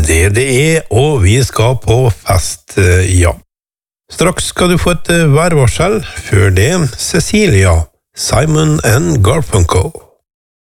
det og vi skal på fest, ja. Straks skal du få et værvarsel, før det Cecilia, Simon and Garfunkel.